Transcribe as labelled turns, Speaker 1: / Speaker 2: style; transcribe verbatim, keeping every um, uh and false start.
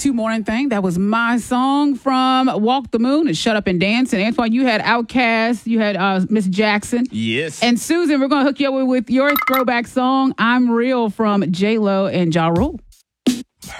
Speaker 1: ninety-two Morning Thing. That was my song from Walk the Moon and Shut Up and Dance. And Antoine, you had Outkast, you had uh, Miss Jackson.
Speaker 2: Yes.
Speaker 1: And Susan, we're going to hook you up with, with your throwback song, I'm Real, from J-Lo and Ja Rule.